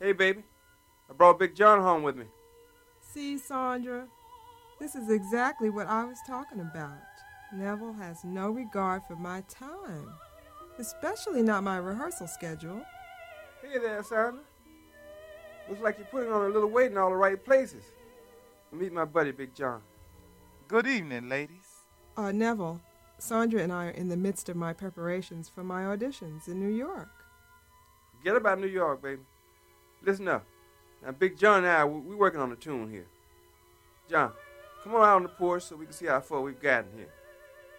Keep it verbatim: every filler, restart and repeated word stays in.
Hey, baby. I brought Big John home with me. See, Sandra, this is exactly what I was talking about. Neville has no regard for my time, especially not my rehearsal schedule. Hey there, Sandra. Looks like you're putting on a little weight in all the right places. Meet my buddy, Big John. Good evening, ladies. Uh, Neville, Sandra and I are in the midst of my preparations for my auditions in New York. Forget about New York, baby. Listen up. Now, Big John and I, we're working on a tune here. John, come on out on the porch so we can see how far we've gotten here.